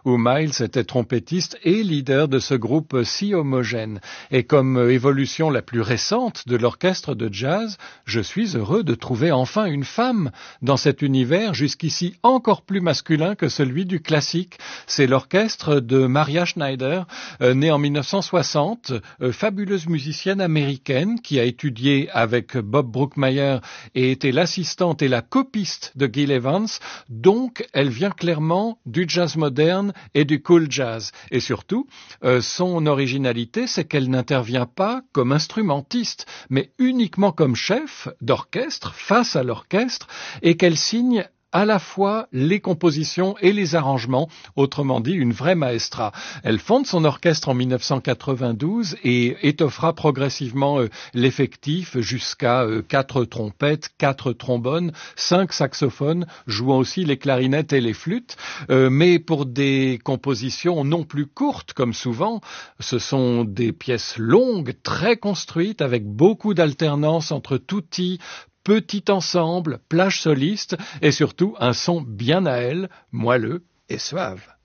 où Miles était trompettiste et leader de ce groupe si homogène. Et comme évolution la plus récente de l'orchestre de jazz, je suis heureux de trouver enfin une femme dans cet univers jusqu'ici encore plus masculin que celui du classique. C'est l'orchestre de Maria Schneider, née en 1960, fabuleuse musicienne américaine qui a étudié avec Bob Brookmeyer et était l'assistante et la copiste de Gil Evans. Donc, elle vient clairement du jazz moderne et du cool jazz. Et surtout, son originalité, c'est qu'elle n'intervient pas comme instrumentiste, mais uniquement comme chef d'orchestre face à l'orchestre, et qu'elle signe à la fois les compositions et les arrangements, autrement dit une vraie maestra. Elle fonde son orchestre en 1992 et étoffera progressivement l'effectif jusqu'à 4 trompettes, 4 trombones, 5 saxophones, jouant aussi les clarinettes et les flûtes, mais pour des compositions non plus courtes comme souvent, ce sont des pièces longues, très construites, avec beaucoup d'alternance entre tutti, petit ensemble, plage soliste et surtout un son bien à elle, moelleux et suave.